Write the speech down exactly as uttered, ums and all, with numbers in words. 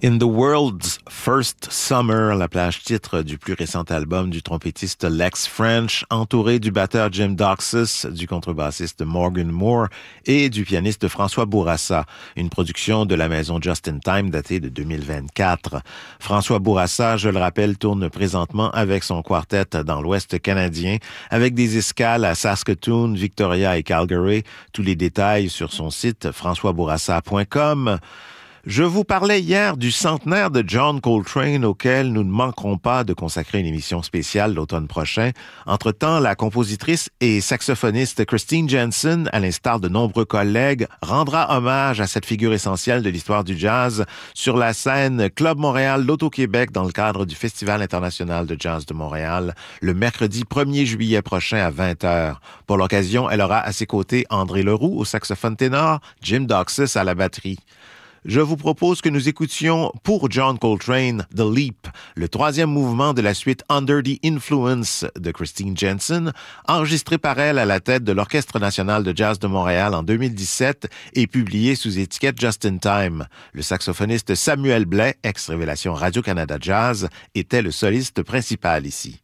In the World's First Summer, la plage titre du plus récent album du trompettiste Lex French, entouré du batteur Jim Doxus, du contrebassiste Morgan Moore et du pianiste François Bourassa, une production de la maison Just in Time datée de deux mille vingt-quatre. François Bourassa, je le rappelle, tourne présentement avec son quartet dans l'Ouest canadien, avec des escales à Saskatoon, Victoria et Calgary. Tous les détails sur son site françois bourassa point com. Je vous parlais hier du centenaire de John Coltrane auquel nous ne manquerons pas de consacrer une émission spéciale l'automne prochain. Entre-temps, la compositrice et saxophoniste Christine Jensen, à l'instar de nombreux collègues, rendra hommage à cette figure essentielle de l'histoire du jazz sur la scène Club Montréal Loto-Québec dans le cadre du Festival international de jazz de Montréal le mercredi premier juillet prochain à vingt heures. Pour l'occasion, elle aura à ses côtés André Leroux au saxophone ténor, Jim Doxus à la batterie. Je vous propose que nous écoutions pour John Coltrane The Leap, le troisième mouvement de la suite Under the Influence de Christine Jensen, enregistré par elle à la tête de l'Orchestre national de jazz de Montréal en deux mille dix-sept et publié sous étiquette Just in Time. Le saxophoniste Samuel Blais, ex-révélation Radio-Canada Jazz, était le soliste principal ici.